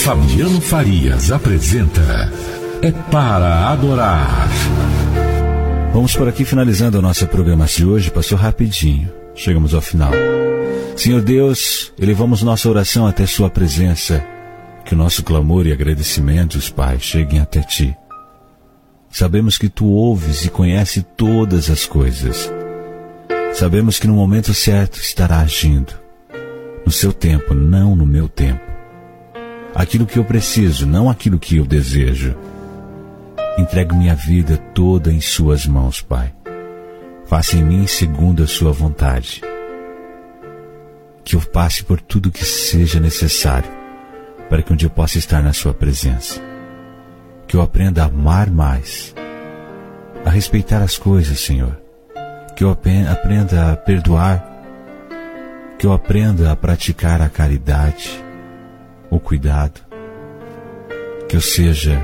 Fabiano Farias apresenta É para Adorar. Vamos por aqui finalizando a nossa programação de hoje. Passou rapidinho, chegamos ao final. Senhor Deus, elevamos nossa oração até sua presença. Que o nosso clamor e agradecimentos, Pai, cheguem até Ti. Sabemos que Tu ouves e conheces todas as coisas. Sabemos que no momento certo estará agindo. No seu tempo, não no meu tempo. Aquilo que eu preciso, não aquilo que eu desejo. Entrego minha vida toda em Suas mãos, Pai. Faça em mim segundo a Sua vontade. Que eu passe por tudo que seja necessário para que um dia eu possa estar na Sua presença. Que eu aprenda a amar mais, a respeitar as coisas, Senhor. Que eu aprenda a perdoar. Que eu aprenda a praticar a caridade, o cuidado. Que eu seja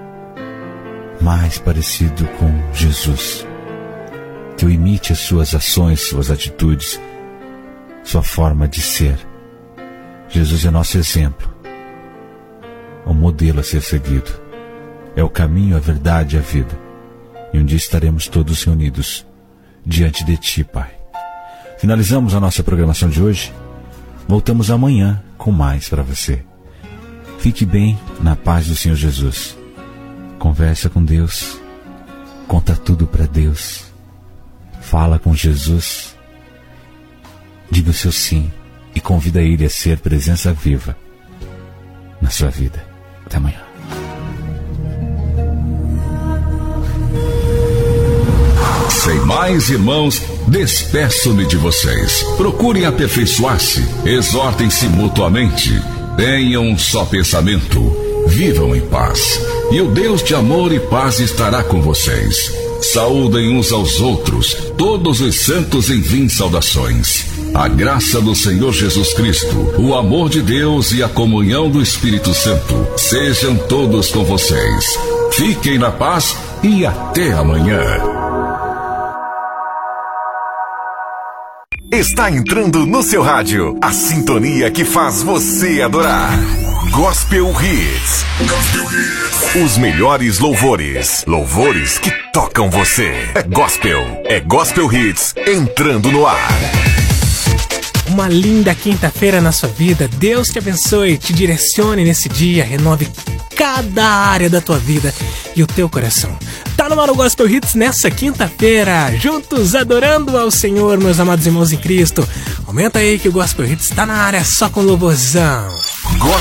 mais parecido com Jesus. Que eu imite as Suas ações, Suas atitudes, Sua forma de ser. Jesus é nosso exemplo, o modelo a ser seguido. É o caminho, a verdade e a vida. E um dia estaremos todos reunidos diante de Ti, Pai. Finalizamos a nossa programação de hoje. Voltamos amanhã com mais para você. Fique bem na paz do Senhor Jesus. Conversa com Deus. Conta tudo para Deus. Fala com Jesus. Diga o seu sim e convida Ele a ser presença viva na sua vida. Até amanhã. Sem mais, irmãos, despeço-me de vocês. Procurem aperfeiçoar-se, exortem-se mutuamente, tenham um só pensamento, vivam em paz, e o Deus de amor e paz estará com vocês. Saúdem uns aos outros, todos os santos enviem saudações. A graça do Senhor Jesus Cristo, o amor de Deus e a comunhão do Espírito Santo sejam todos com vocês. Fiquem na paz e até amanhã. Está entrando no seu rádio a sintonia que faz você adorar. Gospel Hits. Os melhores louvores. Louvores que tocam você. É Gospel Hits entrando no ar. Uma linda quinta-feira na sua vida. Deus te abençoe, te direcione nesse dia, renove cada área da tua vida e o teu coração. Tá no ar o Gospel Hits nessa quinta-feira, juntos adorando ao Senhor, meus amados irmãos em Cristo. Aumenta aí que o Gospel Hits tá na área só com louvorzão.